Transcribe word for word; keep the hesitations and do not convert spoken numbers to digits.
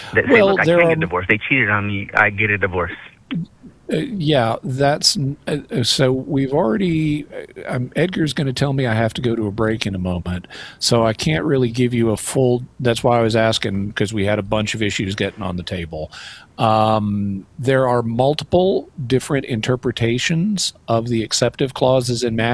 That say, Well, look, I there can't are get divorced. They cheated on me. I get a divorce. Uh, yeah, that's uh, so we've already. Uh, um, Edgar's going to tell me I have to go to a break in a moment, so I can't really give you a full. That's why I was asking because we had a bunch of issues getting on the table. Um, there are multiple different interpretations of the acceptive clauses in